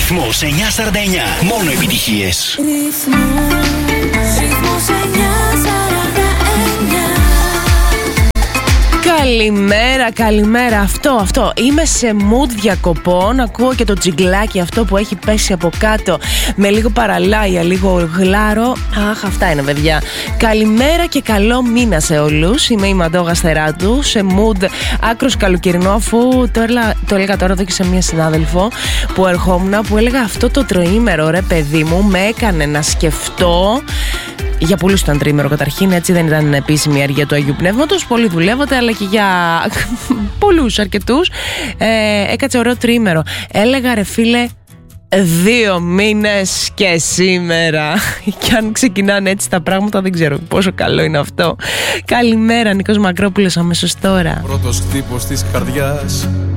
Ρυθμός 949. Μόνο επιτυχίες. Ρυθμός 949. Καλημέρα. Αυτό. Είμαι σε mood διακοπών. Ακούω και το τζιγκλάκι αυτό που έχει πέσει από κάτω με λίγο παραλάια, λίγο γλάρο. Αχ, αυτά είναι, παιδιά. Καλημέρα και καλό μήνα σε όλους. Είμαι η Μαντώ Γαστεράτου, σε mood άκρος καλοκαιρινό, αφού το έλεγα τώρα εδώ και σε μια συνάδελφο που ερχόμουν, που έλεγα αυτό το τροήμερο, ρε παιδί μου, με έκανε να σκεφτώ. Για πολλούς ήταν τρίμερο καταρχήν, έτσι δεν ήταν επίσημη αργία του Αγίου Πνεύματος. Πολλοί δουλεύατε, αλλά και για πολλούς, αρκετούς, έκατσε ωραίο τρίμερο. Έλεγα, ρε φίλε, 2 μήνες και σήμερα. Και αν ξεκινάνε έτσι τα πράγματα, δεν ξέρω πόσο καλό είναι αυτό. Καλημέρα, Νίκος Μακρόπουλος, αμέσως τώρα. Πρώτος χτύπος της καρδιάς